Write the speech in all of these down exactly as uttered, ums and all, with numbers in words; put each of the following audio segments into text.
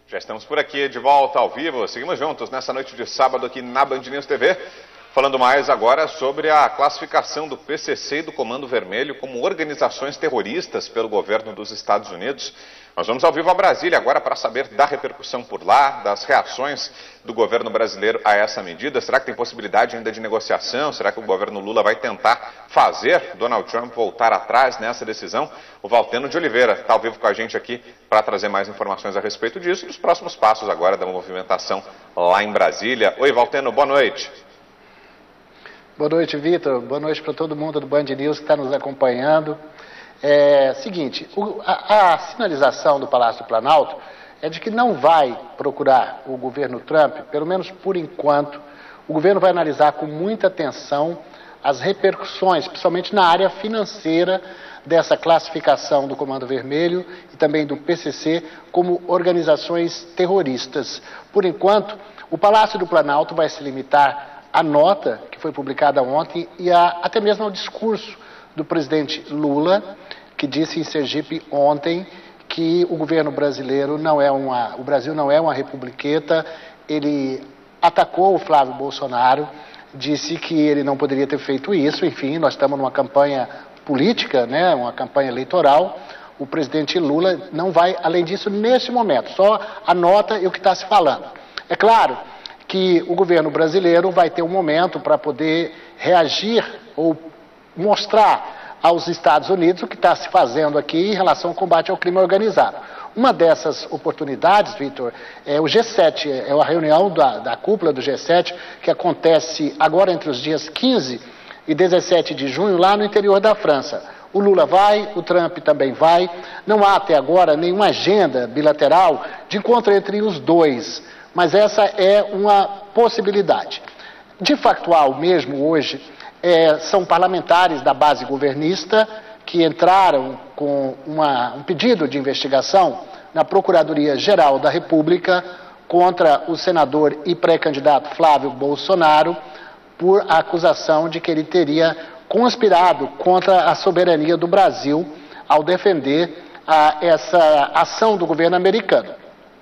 Já estamos por aqui de volta ao vivo, seguimos juntos nessa noite de sábado aqui na Band News T V, falando mais agora sobre a classificação do P C C e do Comando Vermelho como organizações terroristas pelo governo dos Estados Unidos. Nós vamos ao vivo a Brasília agora para saber da repercussão por lá, das reações do governo brasileiro a essa medida. Será que tem possibilidade ainda de negociação? Será que o governo Lula vai tentar fazer Donald Trump voltar atrás nessa decisão? O Valteno de Oliveira está ao vivo com a gente aqui para trazer mais informações a respeito disso e dos próximos passos agora da movimentação lá em Brasília. Oi, Valteno, boa noite. Boa noite, Vitor. Boa noite para todo mundo do Band News que está nos acompanhando. É seguinte, o, a, a sinalização do Palácio do Planalto é de que não vai procurar o governo Trump, pelo menos por enquanto. O governo vai analisar com muita atenção as repercussões, principalmente na área financeira, dessa classificação do Comando Vermelho e também do P C C como organizações terroristas. Por enquanto, o Palácio do Planalto vai se limitar à nota que foi publicada ontem e a, até mesmo ao discurso do presidente Lula, que disse em Sergipe ontem que o governo brasileiro não é uma, o Brasil não é uma republiqueta. Ele atacou o Flávio Bolsonaro, disse que ele não poderia ter feito isso. Enfim, nós estamos numa campanha política, né, uma campanha eleitoral. O presidente Lula não vai além disso nesse momento, só anota o que está se falando. É claro que o governo brasileiro vai ter um momento para poder reagir ou mostrar aos Estados Unidos o que está se fazendo aqui em relação ao combate ao crime organizado. Uma dessas oportunidades, Vitor, é o G sete, é a reunião da, da cúpula do G sete, que acontece agora entre os dias quinze e dezessete de junho, lá no interior da França. O Lula vai, o Trump também vai. Não há até agora nenhuma agenda bilateral de encontro entre os dois, mas essa é uma possibilidade. De factual mesmo hoje, É, são parlamentares da base governista que entraram com uma, um pedido de investigação na Procuradoria-Geral da República contra o senador e pré-candidato Flávio Bolsonaro por a acusação de que ele teria conspirado contra a soberania do Brasil ao defender a, essa ação do governo americano.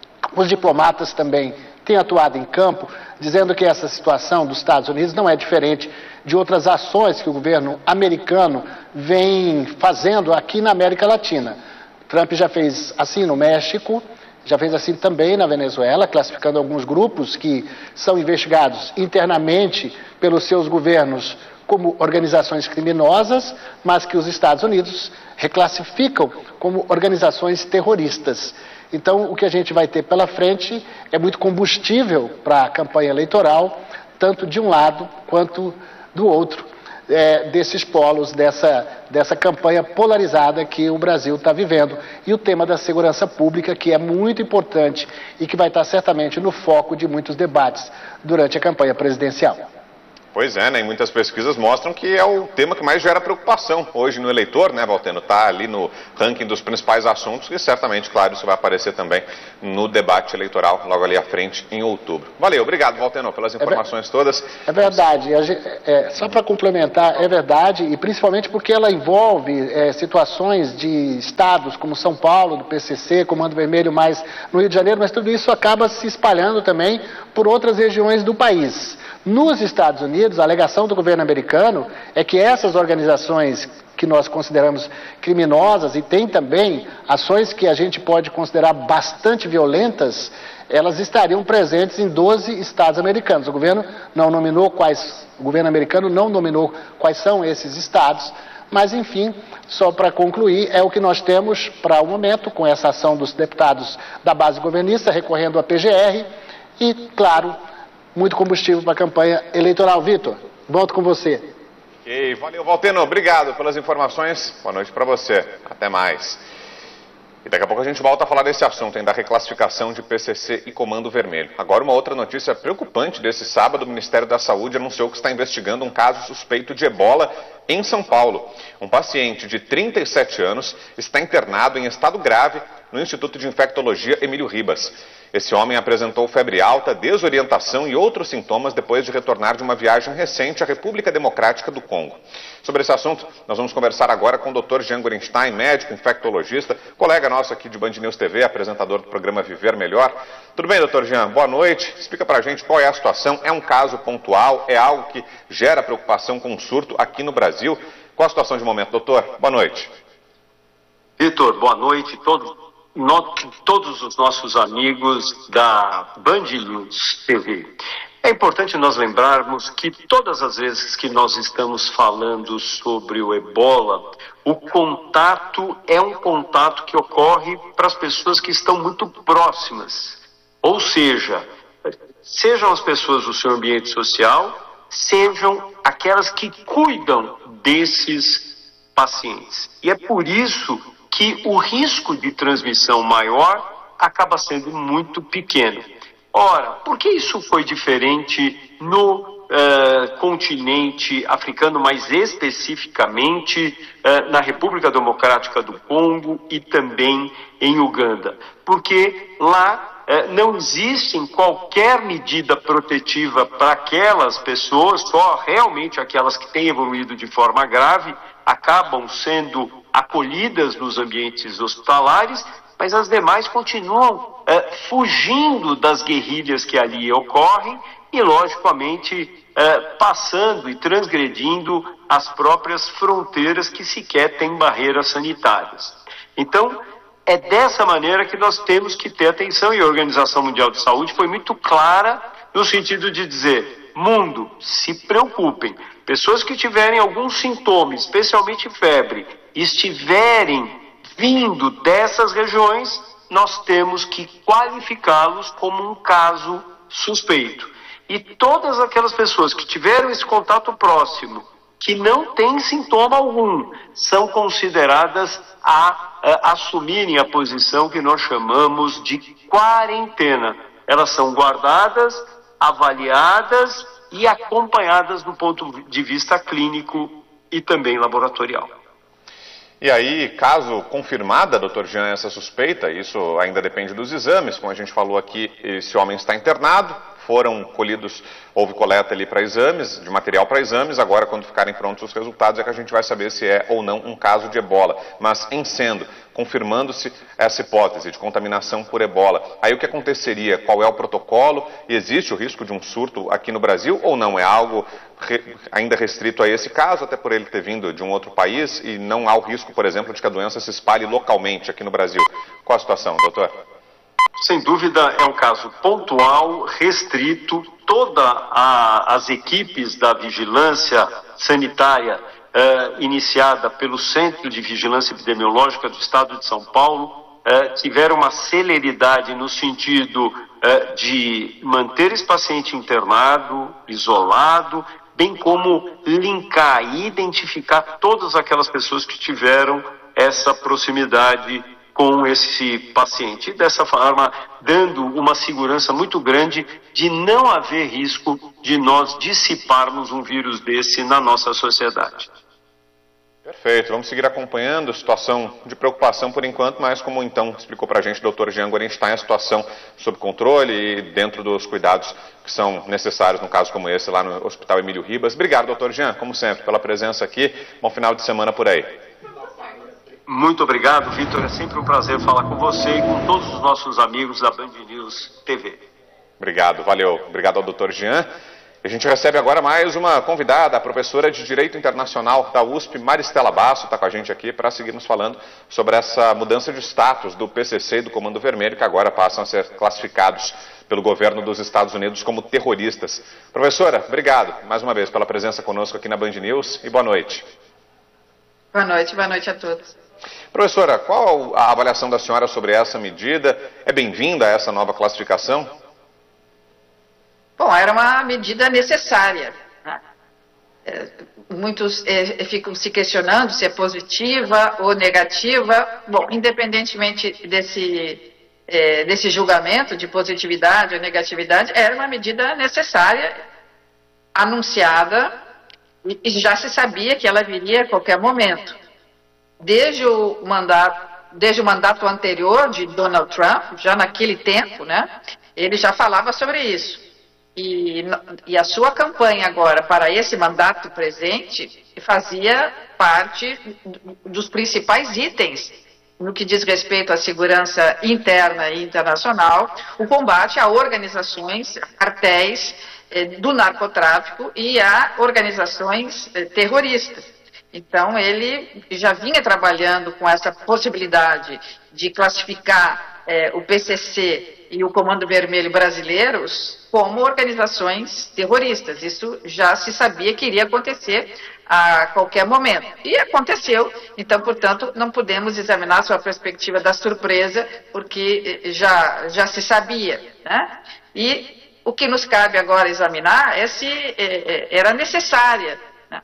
Os diplomatas também têm atuado em campo, dizendo que essa situação dos Estados Unidos não é diferente de outras ações que o governo americano vem fazendo aqui na América Latina. Trump já fez assim no México, já fez assim também na Venezuela, classificando alguns grupos que são investigados internamente pelos seus governos como organizações criminosas, mas que os Estados Unidos reclassificam como organizações terroristas. Então, o que a gente vai ter pela frente é muito combustível para a campanha eleitoral, tanto de um lado quanto do outro, é, desses polos, dessa, dessa campanha polarizada que o Brasil está vivendo. E o tema da segurança pública, que é muito importante e que vai estar certamente no foco de muitos debates durante a campanha presidencial. Pois é, né? E muitas pesquisas mostram que é o tema que mais gera preocupação hoje no eleitor, né, Valteno? Está ali no ranking dos principais assuntos e certamente, claro, isso vai aparecer também no debate eleitoral logo ali à frente em outubro. Valeu, obrigado, Valteno, pelas informações é todas. É verdade, é, só para complementar, é verdade, e principalmente porque ela envolve é, situações de estados como São Paulo, do P C C, Comando Vermelho, mais no Rio de Janeiro, mas tudo isso acaba se espalhando também por outras regiões do país. Nos Estados Unidos, a alegação do governo americano é que essas organizações que nós consideramos criminosas, e tem também ações que a gente pode considerar bastante violentas, elas estariam presentes em doze estados americanos. O governo não nominou quais, o governo americano não nominou quais são esses estados, mas enfim, só para concluir, é o que nós temos para o momento, com essa ação dos deputados da base governista, recorrendo à P G R, e, claro, muito combustível para a campanha eleitoral. Vitor, volto com você. Ok, valeu, Valteno. Obrigado pelas informações. Boa noite para você. Até mais. E daqui a pouco a gente volta a falar desse assunto, hein, da reclassificação de P C C e Comando Vermelho. Agora, uma outra notícia preocupante desse sábado: o Ministério da Saúde anunciou que está investigando um caso suspeito de ebola em São Paulo. Um paciente de trinta e sete anos está internado em estado grave no Instituto de Infectologia Emílio Ribas. Esse homem apresentou febre alta, desorientação e outros sintomas depois de retornar de uma viagem recente à República Democrática do Congo. Sobre esse assunto, nós vamos conversar agora com o doutor Jean Gorenstein, médico infectologista, colega nosso aqui de Band News T V, apresentador do programa Viver Melhor. Tudo bem, doutor Jean? Boa noite. Explica pra gente qual é a situação. É um caso pontual? É algo que gera preocupação com um surto aqui no Brasil? Qual a situação de momento, doutor? Boa noite. Vitor, boa noite. Todos... No, todos os nossos amigos da Band News T V. É importante nós lembrarmos que todas as vezes que nós estamos falando sobre o ebola, o contato é um contato que ocorre para as pessoas que estão muito próximas. Ou seja, sejam as pessoas do seu ambiente social, sejam aquelas que cuidam desses pacientes. E é por isso que o risco de transmissão maior acaba sendo muito pequeno. Ora, por que isso foi diferente no uh, continente africano, mais especificamente uh, na República Democrática do Congo e também em Uganda? Porque lá uh, não existe qualquer medida protetiva para aquelas pessoas, só realmente aquelas que têm evoluído de forma grave acabam sendo acolhidas nos ambientes hospitalares, mas as demais continuam é, fugindo das guerrilhas que ali ocorrem e, logicamente, é, passando e transgredindo as próprias fronteiras que sequer têm barreiras sanitárias. Então, é dessa maneira que nós temos que ter atenção, e a Organização Mundial de Saúde foi muito clara no sentido de dizer: mundo, se preocupem. Pessoas que tiverem algum sintoma, especialmente febre, estiverem vindo dessas regiões, nós temos que qualificá-los como um caso suspeito. E todas aquelas pessoas que tiveram esse contato próximo, que não têm sintoma algum, são consideradas a, a assumirem a posição que nós chamamos de quarentena. Elas são guardadas, avaliadas e acompanhadas do ponto de vista clínico e também laboratorial. E aí, caso confirmada, doutor Jean, essa suspeita, isso ainda depende dos exames, como a gente falou aqui, esse homem está internado, foram colhidos, houve coleta ali para exames, de material para exames, agora quando ficarem prontos os resultados é que a gente vai saber se é ou não um caso de ebola. Mas em sendo, confirmando-se essa hipótese de contaminação por ebola, aí o que aconteceria? Qual é o protocolo? Existe o risco de um surto aqui no Brasil ou não? É algo re, ainda restrito a esse caso, até por ele ter vindo de um outro país, e não há o risco, por exemplo, de que a doença se espalhe localmente aqui no Brasil? Qual a situação, doutor? Sem dúvida, é um caso pontual, restrito. Todas as equipes da vigilância sanitária eh, iniciada pelo Centro de Vigilância Epidemiológica do Estado de São Paulo eh, tiveram uma celeridade no sentido eh, de manter esse paciente internado, isolado, bem como linkar e identificar todas aquelas pessoas que tiveram essa proximidade com esse paciente, e dessa forma dando uma segurança muito grande de não haver risco de nós dissiparmos um vírus desse na nossa sociedade. Perfeito, vamos seguir acompanhando a situação de preocupação por enquanto, mas como então explicou para a gente o doutor Jean Gorenstein, a situação sob controle e dentro dos cuidados que são necessários no caso como esse lá no Hospital Emílio Ribas. Obrigado, doutor Jean, como sempre, pela presença aqui. Bom final de semana por aí. Muito obrigado, Vitor. É sempre um prazer falar com você e com todos os nossos amigos da Band News T V. Obrigado, valeu. Obrigado ao doutor Jean. A gente recebe agora mais uma convidada, a professora de Direito Internacional da U S P, Maristela Basso, está com a gente aqui para seguirmos falando sobre essa mudança de status do P C C e do Comando Vermelho, que agora passam a ser classificados pelo governo dos Estados Unidos como terroristas. Professora, obrigado mais uma vez pela presença conosco aqui na Band News e boa noite. Boa noite, boa noite a todos. Professora, qual a avaliação da senhora sobre essa medida? É bem-vinda a essa nova classificação? Bom, era uma medida necessária. Né? É, muitos é, ficam se questionando se é positiva ou negativa. Bom, independentemente desse, é, desse julgamento de positividade ou negatividade, era uma medida necessária, anunciada, e, e já se sabia que ela viria a qualquer momento. Desde o mandato desde o mandato anterior de Donald Trump, já naquele tempo, né, ele já falava sobre isso. E, e a sua campanha agora para esse mandato presente fazia parte dos principais itens no que diz respeito à segurança interna e internacional, o combate a organizações, cartéis eh, do narcotráfico e a organizações eh, terroristas. Então, ele já vinha trabalhando com essa possibilidade de classificar eh, o P C C e o Comando Vermelho brasileiros como organizações terroristas. Isso já se sabia que iria acontecer a qualquer momento. E aconteceu, então, portanto, não podemos examinar sob a perspectiva da surpresa, porque já, já se sabia, né? E o que nos cabe agora examinar é se é, era necessária.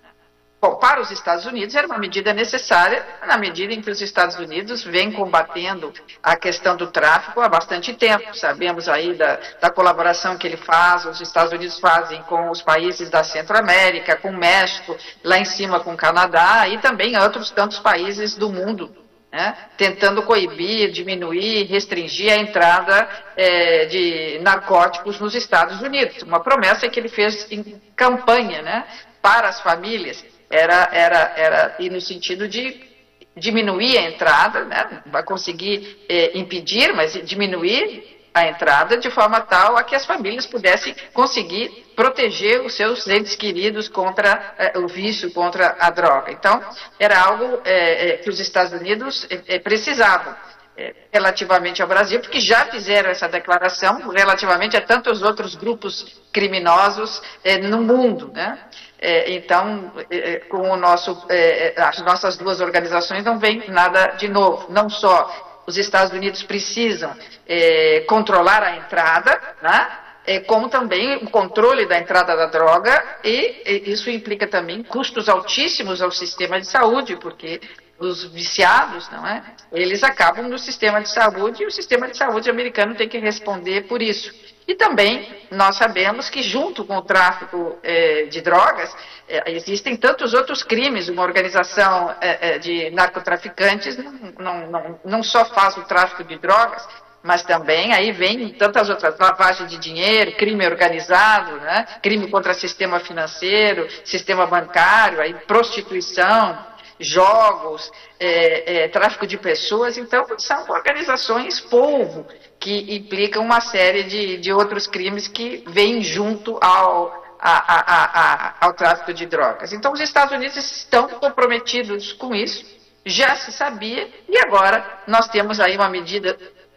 Bom, para os Estados Unidos era uma medida necessária, na medida em que os Estados Unidos vêm combatendo a questão do tráfico há bastante tempo. Sabemos aí da, da colaboração que ele faz, os Estados Unidos fazem com os países da Centro-América, com o México, lá em cima com o Canadá e também outros tantos países do mundo, né, tentando coibir, diminuir, restringir a entrada é, de narcóticos nos Estados Unidos. Uma promessa que ele fez em campanha, né, para as famílias. Era, era, era ir no sentido de diminuir a entrada, né? Vai conseguir é, impedir, mas diminuir a entrada de forma tal a que as famílias pudessem conseguir proteger os seus entes queridos contra é, o vício, contra a droga. Então, era algo é, é, que os Estados Unidos é, é, precisavam. É, relativamente ao Brasil, porque já fizeram essa declaração relativamente a tantos outros grupos criminosos é, no mundo, né? É, então, é, com o nosso, é, as nossas duas organizações não vem nada de novo. Não só os Estados Unidos precisam é, controlar a entrada, né? É, como também o controle da entrada da droga, e, e isso implica também custos altíssimos ao sistema de saúde, porque os viciados, não é? Eles acabam no sistema de saúde e o sistema de saúde americano tem que responder por isso. E também nós sabemos que junto com o tráfico eh, de drogas eh, existem tantos outros crimes. Uma organização eh, de narcotraficantes não, não, não, não só faz o tráfico de drogas, mas também aí vem tantas outras, lavagem de dinheiro, crime organizado, né? Crime contra sistema financeiro, sistema bancário, aí prostituição, jogos, é, é, tráfico de pessoas. Então são organizações polvo que implicam uma série de, de outros crimes que vêm junto ao, a, a, a, ao tráfico de drogas. Então os Estados Unidos estão comprometidos com isso, já se sabia, e agora nós temos aí uma medida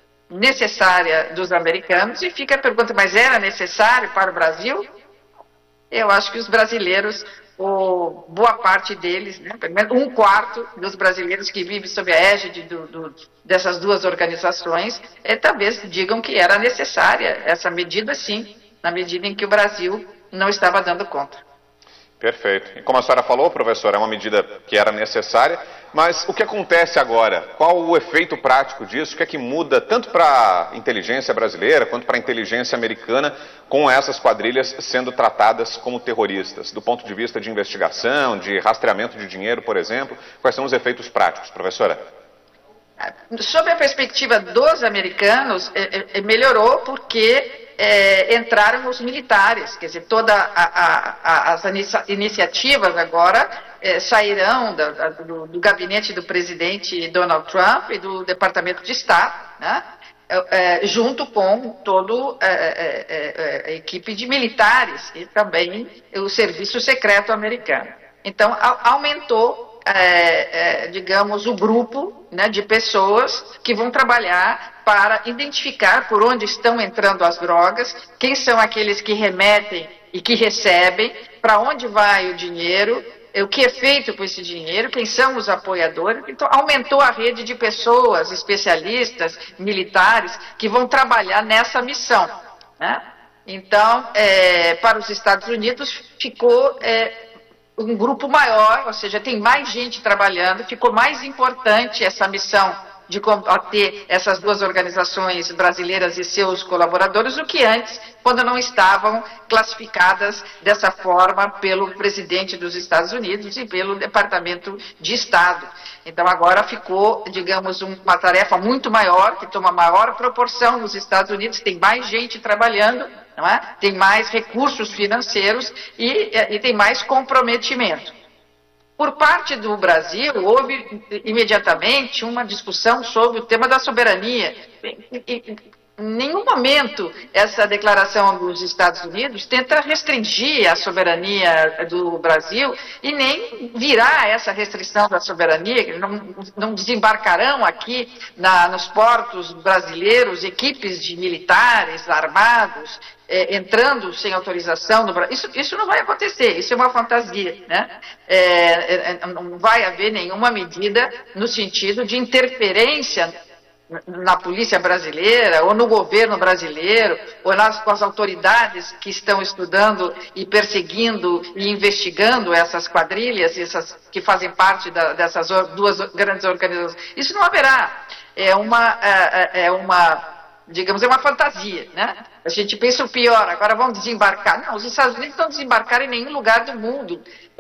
necessária dos americanos, e fica a pergunta, mas era necessário para o Brasil? Eu acho que os brasileiros, ou boa parte deles, né, pelo menos um quarto dos brasileiros que vivem sob a égide do, do, dessas duas organizações, é, talvez digam que era necessária essa medida, sim, na medida em que o Brasil não estava dando conta. Perfeito. E como a senhora falou, professora, é uma medida que era necessária, mas o que acontece agora? Qual o efeito prático disso? O que é que muda tanto para a inteligência brasileira quanto para a inteligência americana com essas quadrilhas sendo tratadas como terroristas? Do ponto de vista de investigação, de rastreamento de dinheiro, por exemplo, quais são os efeitos práticos, professora? Sob a perspectiva dos americanos, é, é, melhorou porque é, entraram os militares, quer dizer, todas as inicia iniciativas agora é, sairão da, da, do, do gabinete do presidente Donald Trump e do Departamento de Estado, né? É, é, junto com toda é, é, é, a equipe de militares e também o serviço secreto americano. Então, a, aumentou É, é, digamos, o grupo, né, de pessoas que vão trabalhar para identificar por onde estão entrando as drogas, quem são aqueles que remetem e que recebem, para onde vai o dinheiro, o que é feito com esse dinheiro, quem são os apoiadores. Então, aumentou a rede de pessoas, especialistas, militares, que vão trabalhar nessa missão, né? Então, é, para os Estados Unidos, ficou É, um grupo maior, ou seja, tem mais gente trabalhando, ficou mais importante essa missão de combater essas duas organizações brasileiras e seus colaboradores do que antes, quando não estavam classificadas dessa forma pelo presidente dos Estados Unidos e pelo Departamento de Estado. Então agora ficou, digamos, uma tarefa muito maior, que toma maior proporção nos Estados Unidos, tem mais gente trabalhando, não é? Tem mais recursos financeiros e, e tem mais comprometimento. Por parte do Brasil, houve imediatamente uma discussão sobre o tema da soberania. Em nenhum momento essa declaração dos Estados Unidos tenta restringir a soberania do Brasil e nem virá essa restrição da soberania. Não, não desembarcarão aqui na, nos portos brasileiros equipes de militares armados É, entrando sem autorização no Brasil. Isso, isso não vai acontecer, isso é uma fantasia, né? É, é, não vai haver nenhuma medida no sentido de interferência na polícia brasileira, ou no governo brasileiro, ou nas, com as autoridades que estão estudando e perseguindo e investigando essas quadrilhas, essas, que fazem parte da, dessas duas grandes organizações. Isso não haverá. É uma... É, é uma digamos, é uma fantasia, né? A gente pensa o pior, agora vão desembarcar. Não, os Estados Unidos não desembarcaram em nenhum lugar do mundo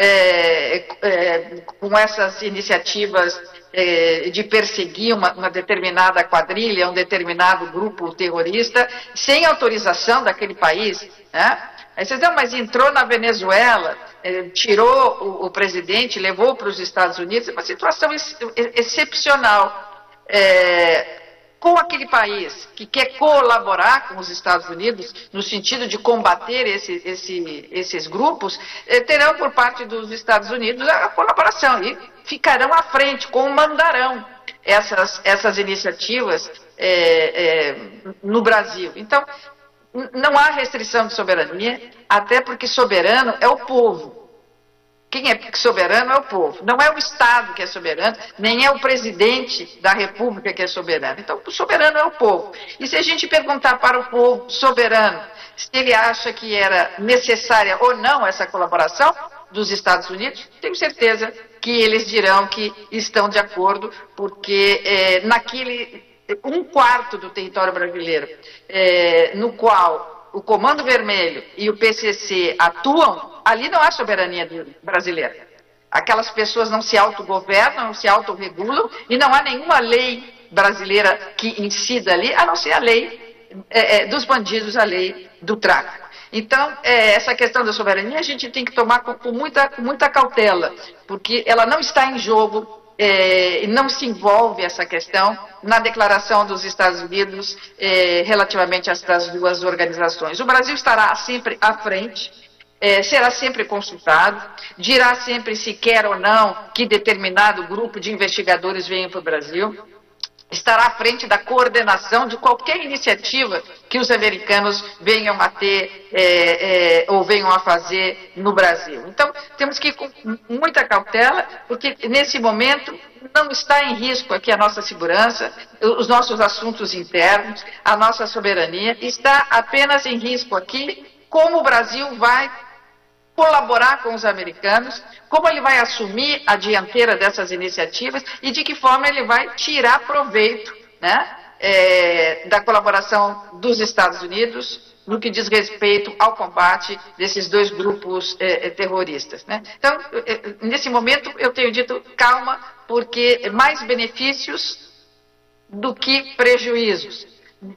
é, é, com essas iniciativas é, de perseguir uma, uma determinada quadrilha, um determinado grupo terrorista, sem autorização daquele país, né? Aí vocês dizem, mas entrou na Venezuela, é, tirou o, o presidente, levou para os Estados Unidos, é uma situação ex, excepcional. É, com aquele país que quer colaborar com os Estados Unidos no sentido de combater esse, esse, esses grupos, eh, terão por parte dos Estados Unidos a colaboração e ficarão à frente, comandarão essas, essas iniciativas eh, eh, no Brasil. Então, não há restrição de soberania, até porque soberano é o povo. Quem é soberano é o povo, não é o Estado que é soberano, nem é o presidente da República que é soberano. Então, o soberano é o povo. E se a gente perguntar para o povo soberano se ele acha que era necessária ou não essa colaboração dos Estados Unidos, tenho certeza que eles dirão que estão de acordo, porque é, naquele um quarto do território brasileiro, é, no qual o Comando Vermelho e o P C C atuam, ali não há soberania brasileira. Aquelas pessoas não se autogovernam, não se autorregulam e não há nenhuma lei brasileira que incida ali, a não ser a lei é, é, dos bandidos, a lei do tráfico. Então, é, essa questão da soberania a gente tem que tomar com, com, muita, com muita cautela, porque ela não está em jogo. É, não se envolve essa questão na declaração dos Estados Unidos é, relativamente a essas duas organizações. O Brasil estará sempre à frente, é, será sempre consultado, dirá sempre se quer ou não que determinado grupo de investigadores venha para o Brasil, estará à frente da coordenação de qualquer iniciativa que os americanos venham a ter é, é, ou venham a fazer no Brasil. Então, temos que ir com muita cautela, porque nesse momento não está em risco aqui a nossa segurança, os nossos assuntos internos, a nossa soberania, está apenas em risco aqui como o Brasil vai colaborar com os americanos, como ele vai assumir a dianteira dessas iniciativas e de que forma ele vai tirar proveito, né, é, da colaboração dos Estados Unidos no que diz respeito ao combate desses dois grupos é, terroristas, né? Então, é, nesse momento eu tenho dito calma, porque mais benefícios do que prejuízos.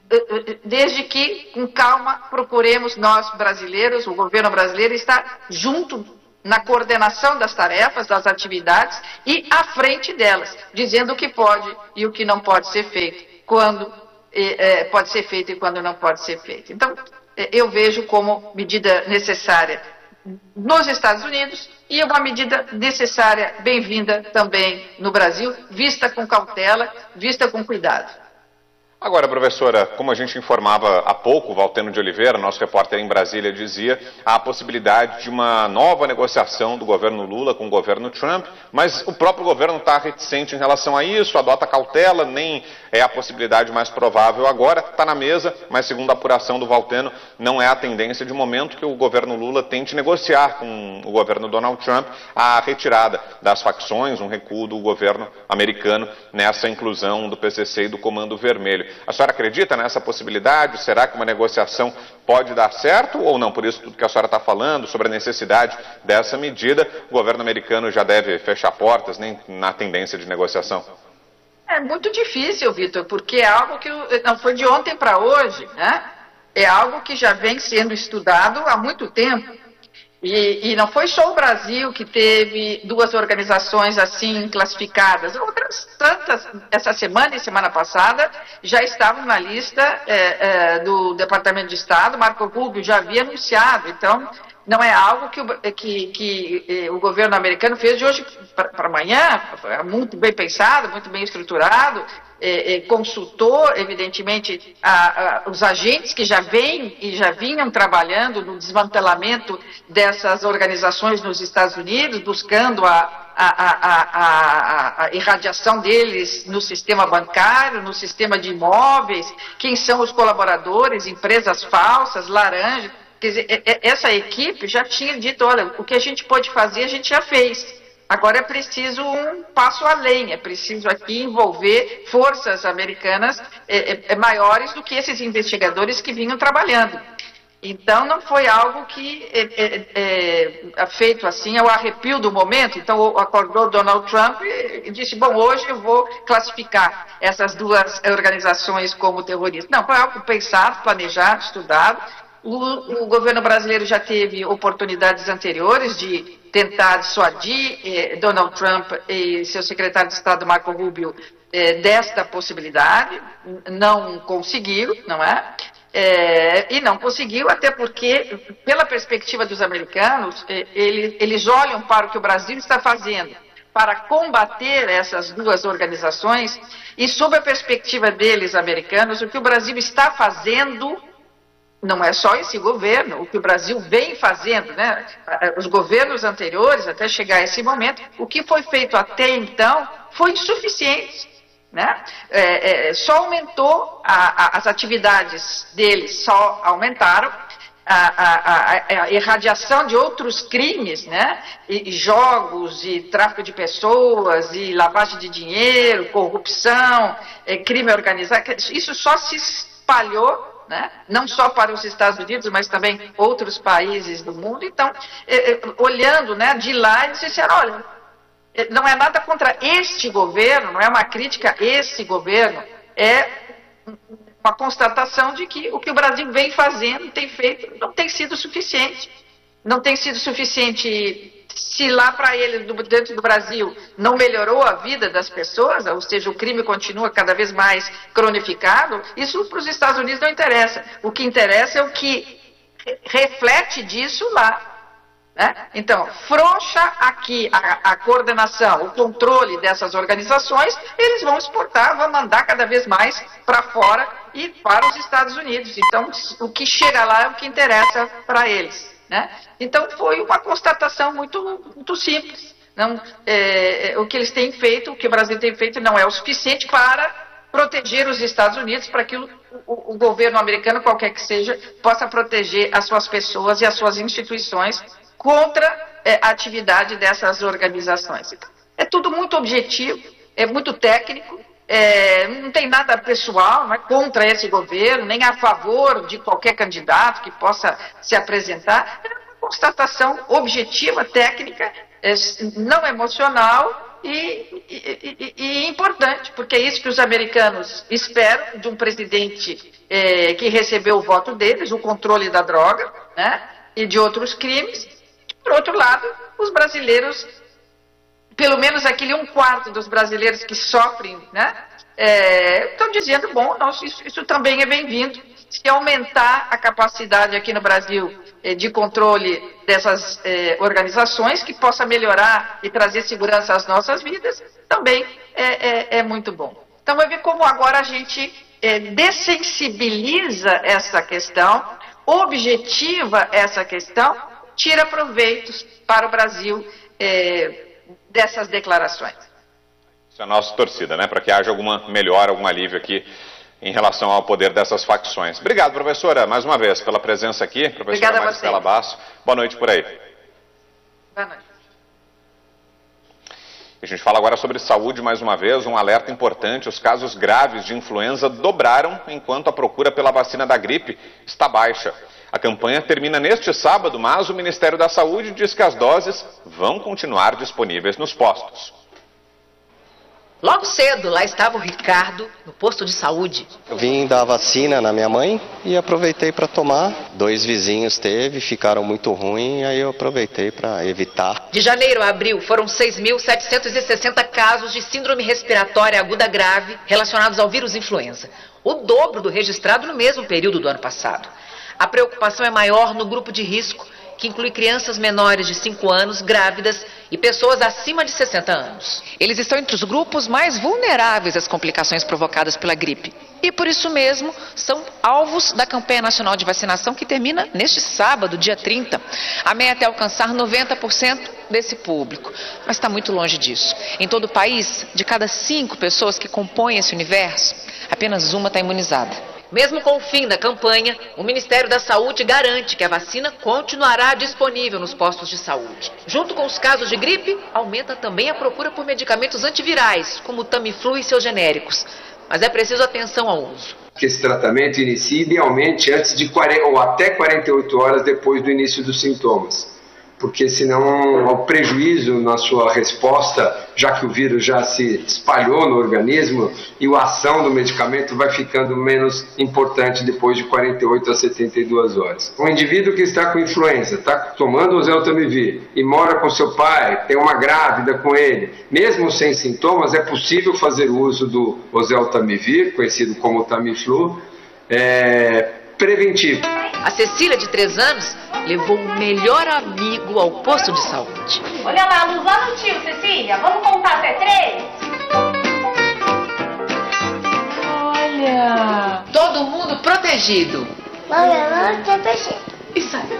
Desde que, com calma, procuremos nós brasileiros, o governo brasileiro, estar junto na coordenação das tarefas, das atividades e à frente delas, dizendo o que pode e o que não pode ser feito, quando é, pode ser feito e quando não pode ser feito. Então, eu vejo como medida necessária nos Estados Unidos e uma medida necessária, bem-vinda também no Brasil, vista com cautela, vista com cuidado. Agora, professora, como a gente informava há pouco, Valteno de Oliveira, nosso repórter em Brasília, dizia, há a possibilidade de uma nova negociação do governo Lula com o governo Trump, mas o próprio governo está reticente em relação a isso, adota cautela, nem é a possibilidade mais provável agora, está na mesa, mas segundo a apuração do Valteno, não é a tendência de momento que o governo Lula tente negociar com o governo Donald Trump a retirada das facções, um recuo do governo americano nessa inclusão do P C C e do Comando Vermelho. A senhora acredita nessa possibilidade? Será que uma negociação pode dar certo ou não? Por isso tudo que a senhora está falando sobre a necessidade dessa medida, o governo americano já deve fechar portas, nem na tendência de negociação. É muito difícil, Vitor, porque é algo que não foi de ontem para hoje, né? É algo que já vem sendo estudado há muito tempo. E, e não foi só o Brasil que teve duas organizações assim classificadas. Outras tantas, essa semana e semana passada, já estavam na lista é, é, do Departamento de Estado. Marco Rubio já havia anunciado. Então, não é algo que o, que, que o governo americano fez de hoje para amanhã. Foi muito bem pensado, muito bem estruturado. É, é, consultou, evidentemente, a, a, os agentes que já vêm e já vinham trabalhando no desmantelamento dessas organizações nos Estados Unidos, buscando a, a, a, a, a irradiação deles no sistema bancário, no sistema de imóveis, quem são os colaboradores, empresas falsas, laranja. Quer dizer, essa equipe já tinha dito, olha, o que a gente pode fazer, a gente já fez. Agora é preciso um passo além, é preciso aqui envolver forças americanas é, é, maiores do que esses investigadores que vinham trabalhando. Então não foi algo que é, é, é feito assim ao arrepio do momento. Então acordou Donald Trump e disse, bom, hoje eu vou classificar essas duas organizações como terroristas. Não, foi algo pensado, planejado, estudado. O, o governo brasileiro já teve oportunidades anteriores de tentar dissuadir eh, Donald Trump e seu secretário de Estado, Marco Rubio, eh, desta possibilidade. Não conseguiu, não é? É, e não conseguiu, até porque, pela perspectiva dos americanos, eh, eles, eles olham para o que o Brasil está fazendo para combater essas duas organizações e, sob a perspectiva deles, americanos, o que o Brasil está fazendo não é só esse governo, o que o Brasil vem fazendo, né? Os governos anteriores, até chegar a esse momento, o que foi feito até então foi insuficiente, né? É, é, só aumentou, a, a, as atividades deles só aumentaram, a, a, a, a irradiação de outros crimes, né? E, e jogos, e tráfico de pessoas, e lavagem de dinheiro, corrupção, é, crime organizado, isso só se espalhou, né? Não só para os Estados Unidos, mas também outros países do mundo. Então, eh, eh, olhando, né, de lá, eles disseram, olha, não é nada contra este governo, não é uma crítica a esse governo, é uma constatação de que o que o Brasil vem fazendo, tem feito, não tem sido suficiente. Não tem sido suficiente. Se lá para ele, dentro do Brasil, não melhorou a vida das pessoas, ou seja, o crime continua cada vez mais cronificado, isso para os Estados Unidos não interessa. O que interessa é o que reflete disso lá. Né? Então, frouxa aqui a, a coordenação, o controle dessas organizações, eles vão exportar, vão mandar cada vez mais para fora e para os Estados Unidos. Então, o que chega lá é o que interessa para eles. Né? Então foi uma constatação muito, muito simples. Não, é, o que eles têm feito, o que o Brasil tem feito não é o suficiente para proteger os Estados Unidos, para que o, o, o governo americano, qualquer que seja, possa proteger as suas pessoas e as suas instituições contra é, a atividade dessas organizações. Então, é tudo muito objetivo, é muito técnico. É, não tem nada pessoal, não é contra esse governo, nem a favor de qualquer candidato que possa se apresentar. É uma constatação objetiva, técnica, é, não emocional e, e, e, e importante, porque é isso que os americanos esperam de um presidente é, que recebeu o voto deles, o controle da droga, né, e de outros crimes. Por outro lado, os brasileiros, pelo menos aquele um quarto dos brasileiros que sofrem, né, é, estão dizendo, bom, nossa, isso, isso também é bem-vindo. Se aumentar a capacidade aqui no Brasil é, de controle dessas é, organizações, que possa melhorar e trazer segurança às nossas vidas, também é, é, é muito bom. Então vai ver como agora a gente é, dessensibiliza essa questão, objetiva essa questão, tira proveitos para o Brasil é, dessas declarações. Isso é a nossa torcida, né? Para que haja alguma melhora, algum alívio aqui em relação ao poder dessas facções. Obrigado, professora, mais uma vez, pela presença aqui. Professora Obrigada Maristela Basso. Boa noite por aí. Boa noite. A gente fala agora sobre saúde mais uma vez, um alerta importante: os casos graves de influenza dobraram enquanto a procura pela vacina da gripe está baixa. A campanha termina neste sábado, mas o Ministério da Saúde diz que as doses vão continuar disponíveis nos postos. Logo cedo, lá estava o Ricardo, no posto de saúde. Eu vim dar vacina na minha mãe e aproveitei para tomar. Dois vizinhos teve, ficaram muito ruins, aí eu aproveitei para evitar. De janeiro a abril, foram seis mil setecentos e sessenta casos de síndrome respiratória aguda grave relacionados ao vírus influenza. O dobro do registrado no mesmo período do ano passado. A preocupação é maior no grupo de risco, que inclui crianças menores de cinco anos, grávidas e pessoas acima de sessenta anos. Eles estão entre os grupos mais vulneráveis às complicações provocadas pela gripe. E por isso mesmo, são alvos da campanha nacional de vacinação que termina neste sábado, dia trinta. A meta é alcançar noventa por cento desse público, mas está muito longe disso. Em todo o país, de cada cinco pessoas que compõem esse universo, apenas uma está imunizada. Mesmo com o fim da campanha, o Ministério da Saúde garante que a vacina continuará disponível nos postos de saúde. Junto com os casos de gripe, aumenta também a procura por medicamentos antivirais, como o Tamiflu e seus genéricos. Mas é preciso atenção ao uso. Que esse tratamento inicie idealmente antes de quarenta, ou até quarenta e oito horas depois do início dos sintomas. Porque senão há prejuízo na sua resposta, já que o vírus já se espalhou no organismo e a ação do medicamento vai ficando menos importante depois de quarenta e oito a setenta e duas horas. Um indivíduo que está com influenza, está tomando oseltamivir e mora com seu pai, tem uma grávida com ele, mesmo sem sintomas, é possível fazer uso do oseltamivir, conhecido como Tamiflu, é, preventivo. A Cecília, de três anos, levou o melhor amigo ao posto de saúde. Olha lá, a luz lá no tio, Cecília. Vamos contar até três? Olha! Todo mundo protegido. Olha, não protegido. Isso aí.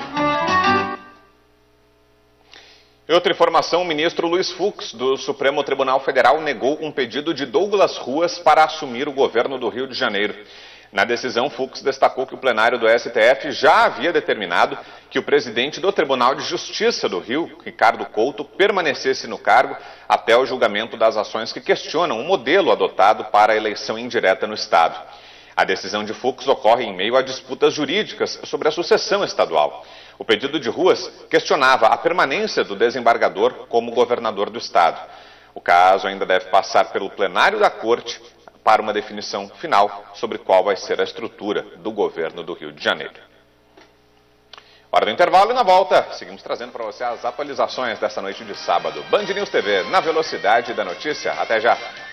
Em outra informação, o ministro Luiz Fux, do Supremo Tribunal Federal, negou um pedido de Douglas Ruas para assumir o governo do Rio de Janeiro. Na decisão, Fux destacou que o plenário do S T F já havia determinado que o presidente do Tribunal de Justiça do Rio, Ricardo Couto, permanecesse no cargo até o julgamento das ações que questionam o modelo adotado para a eleição indireta no Estado. A decisão de Fux ocorre em meio a disputas jurídicas sobre a sucessão estadual. O pedido de Ruas questionava a permanência do desembargador como governador do Estado. O caso ainda deve passar pelo plenário da Corte para uma definição final sobre qual vai ser a estrutura do governo do Rio de Janeiro. Hora do intervalo e na volta, seguimos trazendo para você as atualizações dessa noite de sábado. Band News T V, na velocidade da notícia. Até já!